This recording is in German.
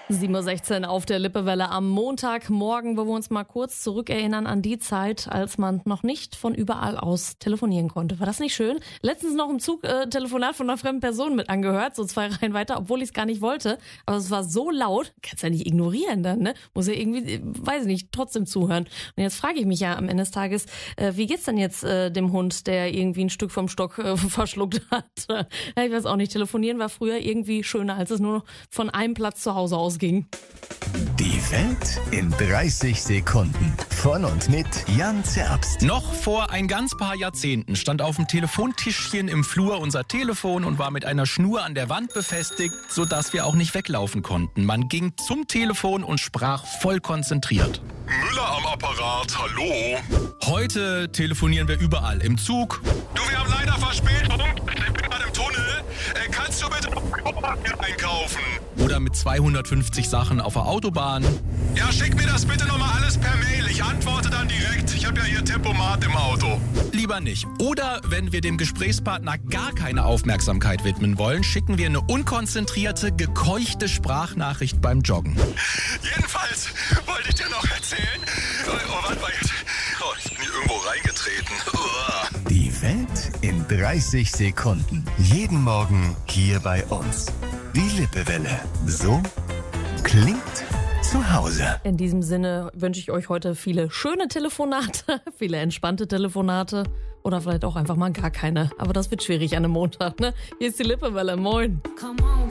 7:16 Uhr auf der Lippewelle am Montagmorgen, wo wir uns mal kurz zurückerinnern an die Zeit, als man noch nicht von überall aus telefonieren konnte. War das nicht schön? Letztens noch im Zug Telefonat von einer fremden Person mit angehört, so 2 Reihen weiter, obwohl ich es gar nicht wollte. Aber es war so laut, kannst ja nicht ignorieren dann, ne? Muss ja irgendwie, weiß ich nicht, trotzdem zuhören. Und jetzt frage ich mich ja am Ende des Tages, wie geht's denn jetzt dem Hund, der irgendwie ein Stück vom Stock verschluckt hat? Ja, ich weiß auch nicht, telefonieren war früher irgendwie schöner, als es nur noch von einem Platz zu Hause aus ging. Die Welt in 30 Sekunden. Von und mit Jan Zerbst. Noch vor ein ganz paar Jahrzehnten stand auf dem Telefontischchen im Flur unser Telefon und war mit einer Schnur an der Wand befestigt, sodass wir auch nicht weglaufen konnten. Man ging zum Telefon und sprach voll konzentriert. Müller am Apparat, hallo? Heute telefonieren wir überall. Im Zug. Du, wir haben leider Verspätung. Ich bin gerade im Tunnel. Kannst du bitte einkaufen? Oder mit 250 Sachen auf der Autobahn. Ja, schick mir das bitte nochmal alles per Mail. Ich antworte dann direkt. Ich habe ja hier Tempomat im Auto. Lieber nicht. Oder wenn wir dem Gesprächspartner gar keine Aufmerksamkeit widmen wollen, schicken wir eine unkonzentrierte, gekeuchte Sprachnachricht beim Joggen. Jedenfalls wollte ich dir noch erzählen. Oh, warte mal jetzt. Oh, ich bin hier irgendwo reingetreten. Die Welt in 30 Sekunden. Jeden Morgen hier bei uns. Die Lippewelle. So klingt zu Hause. In diesem Sinne wünsche ich euch heute viele schöne Telefonate, viele entspannte Telefonate oder vielleicht auch einfach mal gar keine. Aber das wird schwierig an einem Montag, ne? Hier ist die Lippewelle. Moin.